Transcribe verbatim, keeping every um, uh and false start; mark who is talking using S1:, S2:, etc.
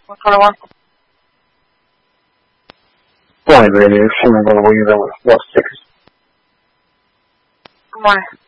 S1: one twenty-one.
S2: Flight radio, Sherman Boulevard, you know, what's six?
S1: Good morning.